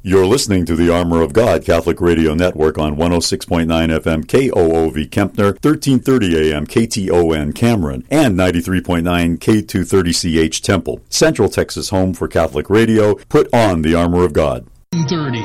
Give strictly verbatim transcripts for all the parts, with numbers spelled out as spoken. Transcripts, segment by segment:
You're listening to the Armor of God Catholic Radio Network on one oh six point nine F M K O O V Kempner, thirteen thirty A M K T O N Cameron, and ninety-three point nine K two thirty C H Temple. Central Texas home for Catholic radio. Put on the Armor of God. thirty.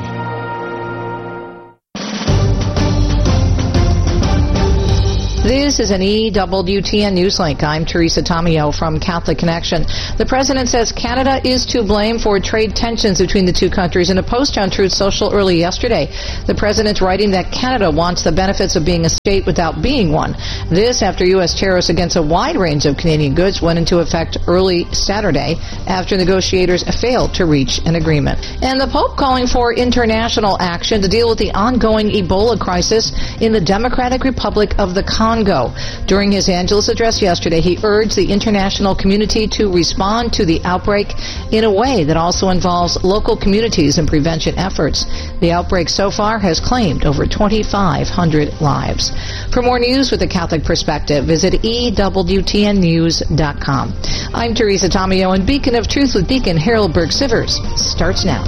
This is an E W T N Newslink. I'm Teresa Tomeo from Catholic Connection. The president says Canada is to blame for trade tensions between the two countries. In a post on Truth Social early yesterday, the president's writing that Canada wants the benefits of being a state without being one. This after U S tariffs against a wide range of Canadian goods went into effect early Saturday after negotiators failed to reach an agreement. And the Pope calling for international action to deal with the ongoing Ebola crisis in the Democratic Republic of the Congo. Congo. During his Angelus address yesterday, he urged the international community to respond to the outbreak in a way that also involves local communities and prevention efforts. The outbreak so far has claimed over twenty-five hundred lives. For more news with a Catholic perspective, visit E W T N news dot com. I'm Teresa Tomeo, and Beacon of Truth with Deacon Harold Burke-Sivers starts now.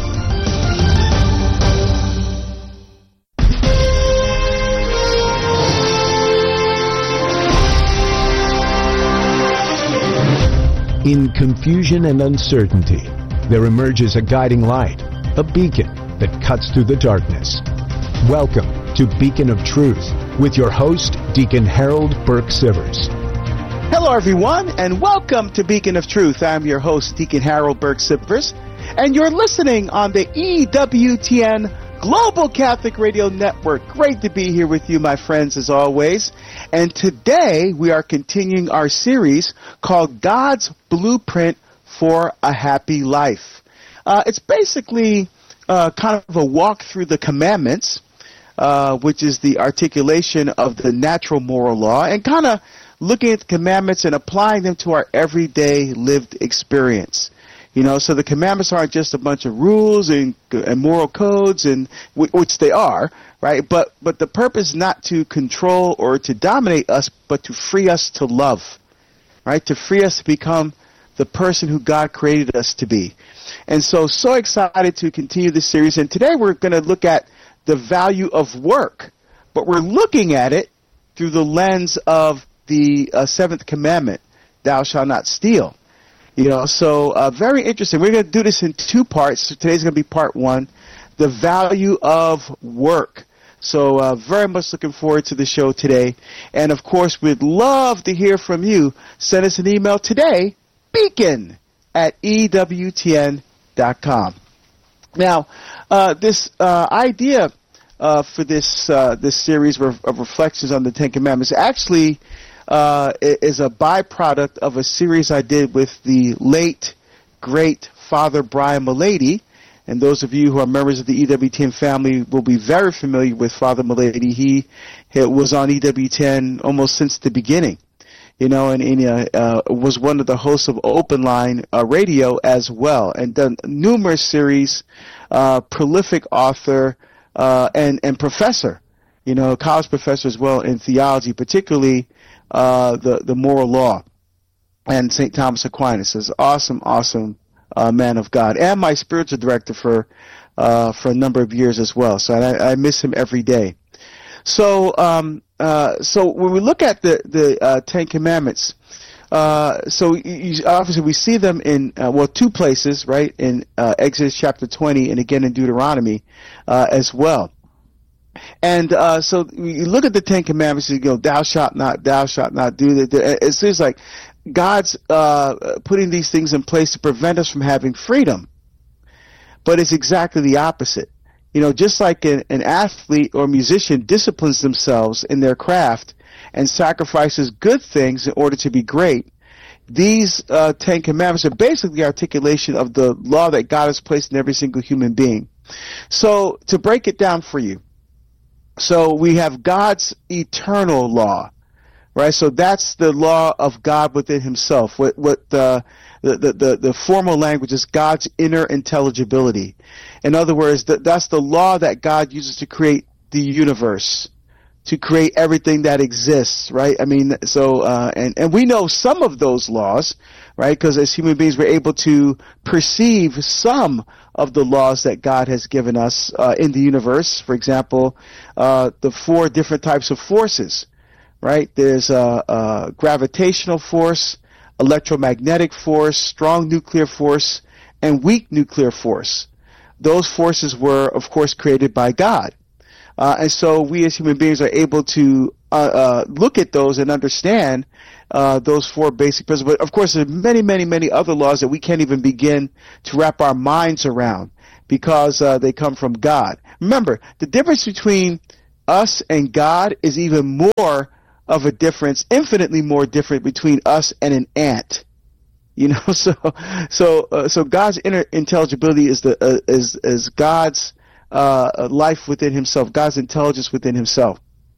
In confusion and uncertainty, there emerges a guiding light, a beacon that cuts through the darkness. Welcome to Beacon of Truth with your host, Deacon Harold Burke-Sivers. Hello, everyone, and welcome to Beacon of Truth. I'm your host, Deacon Harold Burke-Sivers, and you're listening on the E W T N Global Catholic Radio Network. Great to be here with you, my friends, as always. And today we are continuing our series called God's Blueprint for a Happy Life. Uh, it's basically uh, kind of a walk through the commandments, uh, which is the articulation of the natural moral law, and kind of looking at the commandments and applying them to our everyday lived experience. You know, so the commandments aren't just a bunch of rules and, and moral codes, and which they are, right? But but the purpose is not to control or to dominate us, but to free us to love, right? To free us to become the person who God created us to be. And so, so excited to continue this series. And today we're going to look at the value of work, but we're looking at it through the lens of the uh, seventh commandment, thou shalt not steal. You know, so uh, very interesting. We're going to do this in two parts. So today's going to be part one, the value of work. So uh, very much looking forward to the show today. And, of course, we'd love to hear from you. Send us an email today, beacon at E W T N dot com. Now, uh, this uh, idea uh, for this uh, this series of reflections on the Ten Commandments actually Uh, is a byproduct of a series I did with the late, great Father Brian Mullady. And those of you who are members of the E W T N family will be very familiar with Father Mullady. He, he was on E W T N almost since the beginning, you know, and, and uh, uh, was one of the hosts of Open Line uh, Radio as well, and done numerous series, uh, prolific author uh, and, and professor, you know, college professor as well in theology, particularly Uh, the, the moral law, and Saint Thomas Aquinas is awesome, awesome uh, man of God, and my spiritual director for uh, for a number of years as well. So I, I miss him every day. So um, uh, so when we look at the the uh, Ten Commandments, uh, so you, obviously we see them in uh, well two places, right? In uh, Exodus chapter twenty, and again in Deuteronomy uh, as well. And uh, so you look at the Ten Commandments, you go, thou shalt not, thou shalt not do that. It seems like God's uh, putting these things in place to prevent us from having freedom. But it's exactly the opposite. You know, just like an, an athlete or musician disciplines themselves in their craft and sacrifices good things in order to be great, these uh, Ten Commandments are basically the articulation of the law that God has placed in every single human being. So to break it down for you, so we have God's eternal law, right? So that's the law of God within himself. What, what the, the, the, the formal language is God's inner intelligibility. In other words, that, that's the law that God uses to create the universe, to create everything that exists, right? I mean, so, uh, and, and we know some of those laws, right? Because as human beings, we're able to perceive some of the laws that God has given us, uh, in the universe. For example, uh, the four different types of forces, right? There's, uh, uh, gravitational force, electromagnetic force, strong nuclear force, and weak nuclear force. Those forces were, of course, created by God. Uh, and so we as human beings are able to uh, uh, look at those and understand uh, those four basic principles. But, of course, there are many, many, many other laws that we can't even begin to wrap our minds around because uh, they come from God. Remember, the difference between us and God is even more of a difference, infinitely more different between us and an ant. You know, so so uh, so God's inner intelligibility is the uh, is is God's uh, life within Himself, God's intelligence within Himself,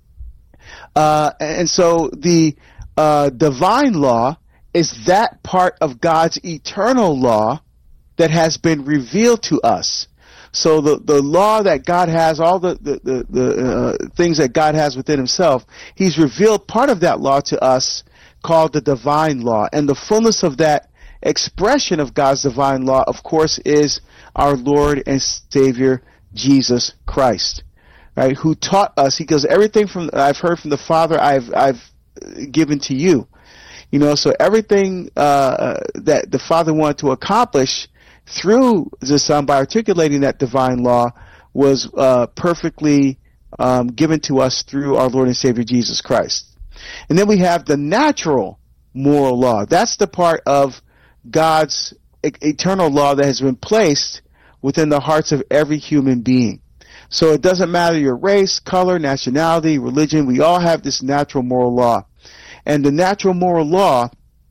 uh, and so the uh, divine law is that part of God's eternal law that has been revealed to us. So the the law that God has, all the the the, the uh, things that God has within Himself, He's revealed part of that law to us, called the divine law. And the fullness of that expression of God's divine law, of course, is our Lord and Savior, Jesus Christ, right? Who taught us, He goes, everything from I've heard from the Father, I've I've given to you. You know, so everything uh, that the Father wanted to accomplish through the Son by articulating that divine law was uh, perfectly um, given to us through our Lord and Savior, Jesus Christ. And then we have the natural moral law. That's the part of God's e- eternal law that has been placed within the hearts of every human being. So it doesn't matter your race, color, nationality, religion. We all have this natural moral law. And the natural moral law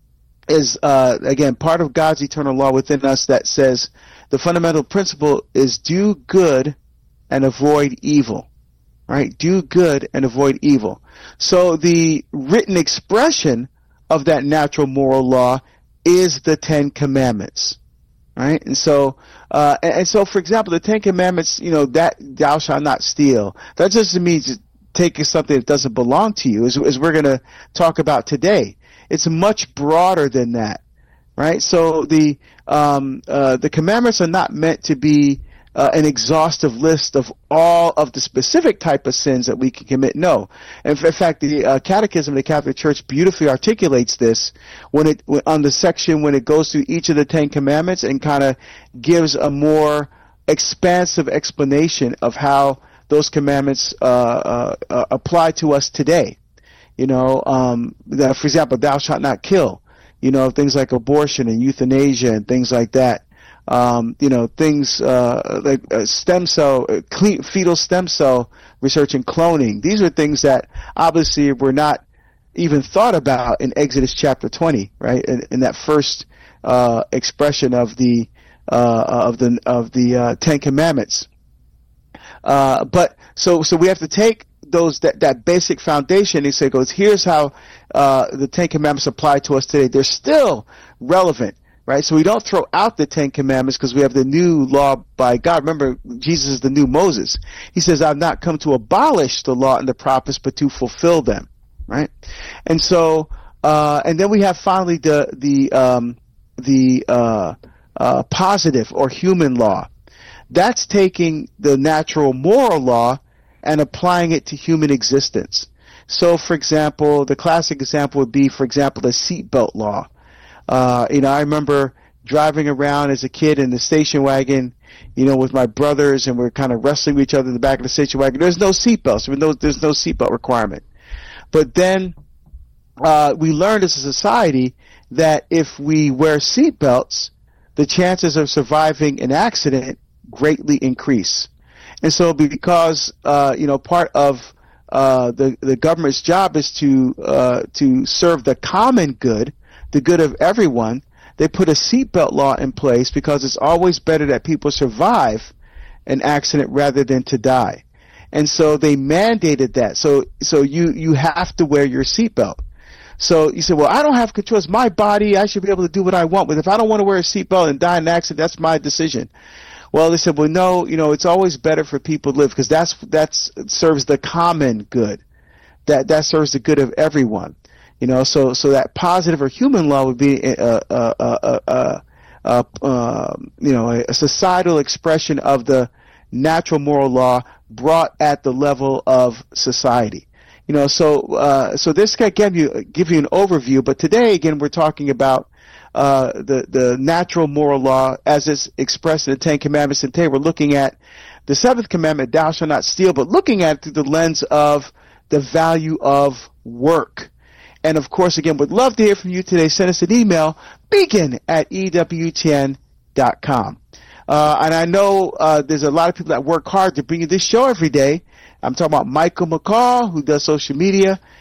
is, uh, again, part of God's eternal law within us that says the fundamental principle is do good and avoid evil. Right? Do good and avoid evil. So the written expression of that natural moral law is the Ten Commandments. Right? And so, uh, and, and so, for example, the Ten Commandments, you know, that thou shalt not steal. That just means taking something that doesn't belong to you, as, as we're going to talk about today. It's much broader than that. Right? So the, um, uh, the commandments are not meant to be Uh, an exhaustive list of all of the specific type of sins that we can commit. No. In fact, the uh, Catechism of the Catholic Church beautifully articulates this when it on the section when it goes through each of the Ten Commandments and kind of gives a more expansive explanation of how those commandments uh, uh, uh, apply to us today. You know, um, that, for example, thou shalt not kill. You know, things like abortion and euthanasia and things like that. Um, you know, things uh, like uh, stem cell, uh, clean, fetal stem cell research and cloning. These are things that obviously were not even thought about in Exodus chapter twenty, right? In, in that first uh, expression of the uh, of the of the uh, Ten Commandments. Uh, but so so we have to take those that that basic foundation and say, goes here's how uh, the Ten Commandments apply to us today. They're still relevant. Right, so we don't throw out the Ten Commandments because we have the new law by God. Remember, Jesus is the new Moses. He says, I've not come to abolish the law and the prophets, but to fulfill them. Right, and so, uh, and then we have finally the the um, the uh, uh, positive or human law. That's taking the natural moral law and applying it to human existence. So, for example, the classic example would be, for example, the seatbelt law. Uh, you know, I remember driving around as a kid in the station wagon, you know, with my brothers, and we're kind of wrestling with each other in the back of the station wagon. There's no seatbelts. There's no, there's no seatbelt requirement. But then uh, we learned as a society that if we wear seatbelts, the chances of surviving an accident greatly increase. And so because, uh, you know, part of uh, the, the government's job is to uh, to serve the common good, the good of everyone, they put a seatbelt law in place because it's always better that people survive an accident rather than to die. And so they mandated that. So so you, you have to wear your seatbelt. So you say, well, I don't have control. It's my body. I should be able to do what I want with it. If I don't want to wear a seatbelt and die in an accident, that's my decision. Well, they said, well, no, you know, it's always better for people to live because that's that's serves the common good. that that serves the good of everyone. You know, so so that positive or human law would be a, a, a, a, a, a, a you know a societal expression of the natural moral law brought at the level of society. You know, so uh, so this can give you give you an overview. But today, again, we're talking about uh, the the natural moral law as it's expressed in the Ten Commandments. And today, we're looking at the seventh commandment: "Thou shalt not steal," but looking at it through the lens of the value of work. And of course, again, would love to hear from you today. Send us an email, beacon at E W T N dot com. Uh, and I know uh, there's a lot of people that work hard to bring you this show every day. I'm talking about Michael McCall, who does social media,